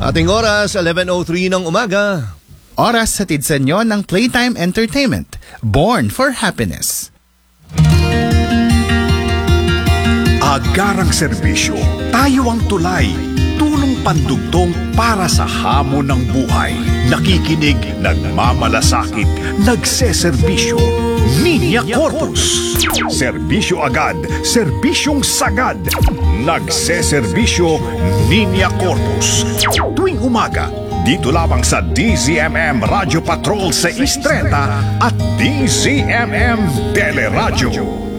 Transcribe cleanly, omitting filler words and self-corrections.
Ating oras, 11:03 ng umaga. Oras hatid sa inyo ng Playtime Entertainment, Born for Happiness. Agarang serbisyo, tayo ang tulay. Tulong pandugtong para sa hamon ng buhay. Nakikinig, nagmamalasakit, nagseserbisyo. Linya Corpus. Serbisyo agad, serbisyong sagad. Nagseserbisyo, Linya Corpus. Tuwing umaga, dito lamang sa DZMM Radio Patrol sa 6:30 at DZMM Teleradyo.